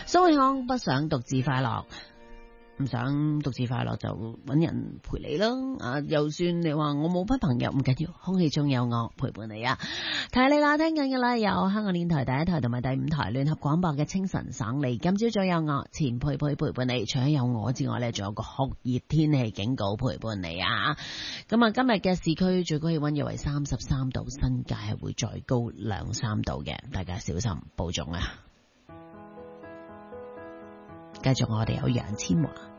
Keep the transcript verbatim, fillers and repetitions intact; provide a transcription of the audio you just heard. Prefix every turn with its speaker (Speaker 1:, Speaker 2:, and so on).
Speaker 1: 蘇永康不想獨自快樂，唔想獨自快樂就揾人陪你啦。啊，就算你話我冇乜朋友唔緊要，空氣中有我陪伴你啊！提你啦，聽緊嘅啦有香港電台第一台同埋第五台聯合廣播嘅清晨省利。今朝早有我錢佩佩陪伴你，除咗有我之外呢，仲有個酷熱天氣警告陪伴你啊！咁啊，今日嘅市區最高氣溫約為三十三度，新界係會再高兩三度嘅，大家小心保重啊！繼續我哋有楊千嬅。